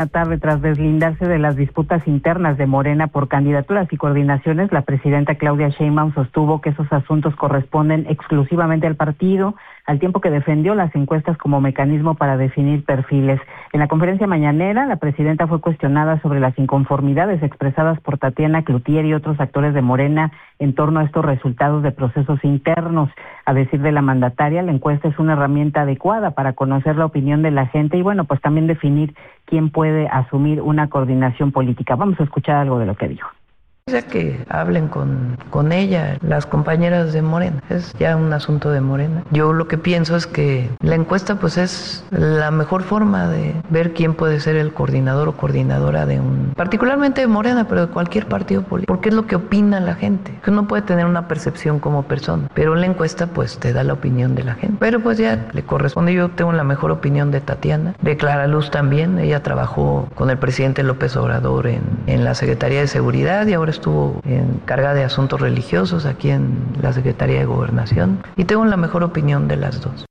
Tarde, tras deslindarse de las disputas internas de Morena por candidaturas y coordinaciones, la presidenta Claudia Sheinbaum sostuvo que esos asuntos corresponden exclusivamente al partido, al tiempo que defendió las encuestas como mecanismo para definir perfiles. En la conferencia mañanera, la presidenta fue cuestionada sobre las inconformidades expresadas por Tatiana Cloutier y otros actores de Morena en torno a estos resultados de procesos internos. A decir de la mandataria, la encuesta es una herramienta adecuada para conocer la opinión de la gente y, bueno, pues también definir quién puede asumir una coordinación política. Vamos a escuchar algo de lo que dijo. Ya que hablen con ella, las compañeras de Morena, es ya un asunto de Morena. Yo lo que pienso es que la encuesta pues es la mejor forma de ver quién puede ser el coordinador o coordinadora de particularmente de Morena, pero de cualquier partido político, porque es lo que opina la gente, que uno puede tener una percepción como persona, pero la encuesta pues te da la opinión de la gente, pero pues ya le corresponde. Yo tengo la mejor opinión de Tatiana, de Clara Luz también. Ella trabajó con el presidente López Obrador en la Secretaría de Seguridad y ahora estuvo encargada de asuntos religiosos aquí en la Secretaría de Gobernación, y tengo la mejor opinión de las dos.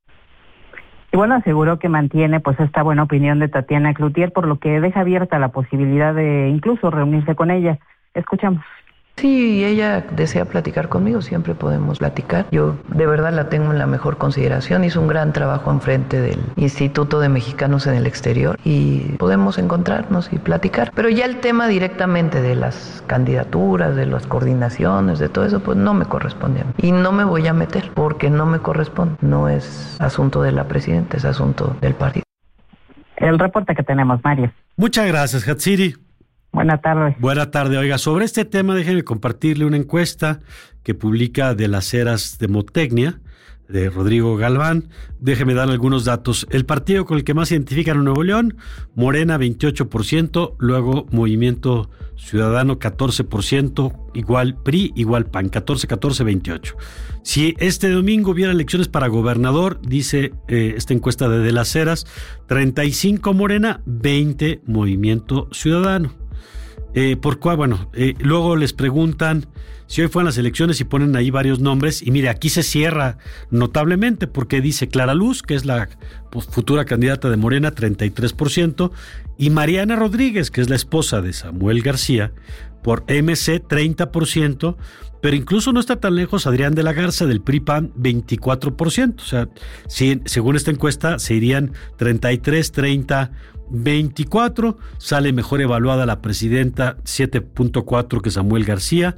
Y bueno, aseguró que mantiene pues esta buena opinión de Tatiana Cloutier, por lo que deja abierta la posibilidad de incluso reunirse con ella. Escuchamos. Sí, ella desea platicar conmigo, siempre podemos platicar. Yo de verdad la tengo en la mejor consideración. Hizo un gran trabajo enfrente del Instituto de Mexicanos en el Exterior y podemos encontrarnos y platicar. Pero ya el tema directamente de las candidaturas, de las coordinaciones, de todo eso, pues no me corresponde a mí. Y no me voy a meter porque no me corresponde. No es asunto de la presidenta, es asunto del partido. El reporte que tenemos, Mario. Muchas gracias, Hatsiri. Buenas tardes. Buena tarde. Oiga, sobre este tema déjenme compartirle una encuesta que publica De las Heras Demotecnia, de Rodrigo Galván. Déjeme dar algunos datos. El partido con el que más se identifican en Nuevo León, Morena 28%, luego Movimiento Ciudadano 14%, igual PRI, igual PAN, 14-28. Si este domingo hubiera elecciones para gobernador, dice esta encuesta de las Heras, 35 Morena, 20 Movimiento Ciudadano. ¿Por cuál? Bueno, luego les preguntan si hoy fueron las elecciones y ponen ahí varios nombres, y mire, aquí se cierra notablemente porque dice Clara Luz, que es la futura candidata de Morena, 33%, y Mariana Rodríguez, que es la esposa de Samuel García, por MC, 30%, pero incluso no está tan lejos Adrián de la Garza del PRI-PAN, 24%, o sea, según esta encuesta se irían 33, 30, 24, sale mejor evaluada la presidenta, 7.4 que Samuel García,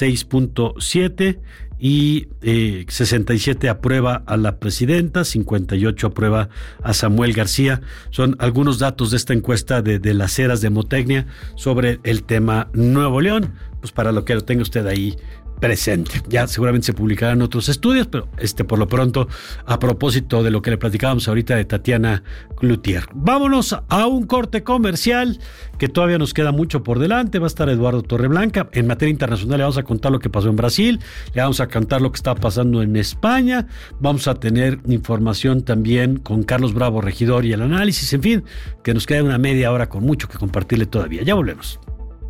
6.7, y 67 aprueba a la presidenta, 58 aprueba a Samuel García. Son algunos datos de esta encuesta de las Heras Demotecnia sobre el tema Nuevo León, pues para lo que lo tenga usted ahí presente. Ya seguramente se publicarán otros estudios, pero por lo pronto, a propósito de lo que le platicábamos ahorita de Tatiana Cloutier. Vámonos a un corte comercial, que todavía nos queda mucho por delante. Va a estar Eduardo Torreblanca. En materia internacional le vamos a contar lo que pasó en Brasil, le vamos a contar lo que está pasando en España, vamos a tener información también con Carlos Bravo, regidor, y el análisis, en fin, que nos queda una media hora con mucho que compartirle todavía. Ya volvemos.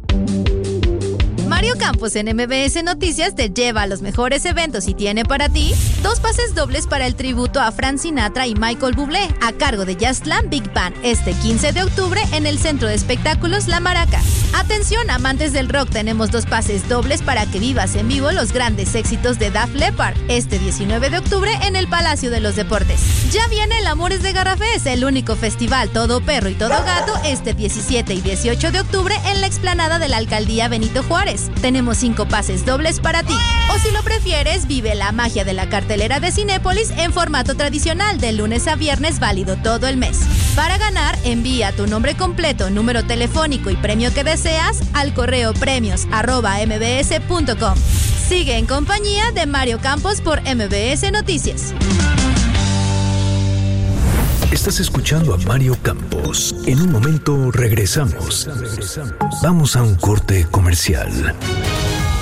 Mario Campos en MBS Noticias te lleva a los mejores eventos y tiene para ti 2 pases dobles para el tributo a Frank Sinatra y Michael Bublé a cargo de Jazzland Big Band este 15 de octubre en el Centro de Espectáculos La Maraca. Atención, amantes del rock, tenemos 2 pases dobles para que vivas en vivo los grandes éxitos de Def Leppard este 19 de octubre en el Palacio de los Deportes. Ya viene el Amores de Garrafés, el único festival todo perro y todo gato, este 17 y 18 de octubre en la explanada de la Alcaldía Benito Juárez. Tenemos 5 pases dobles para ti. O si lo prefieres, vive la magia de la cartelera de Cinépolis en formato tradicional de lunes a viernes, válido todo el mes. Para ganar, envía tu nombre completo, número telefónico y premio que deseas al correo premios@mbs.com. Sigue en compañía de Mario Campos por MBS Noticias. Estás escuchando a Mario Campos. En un momento regresamos. Vamos a un corte comercial.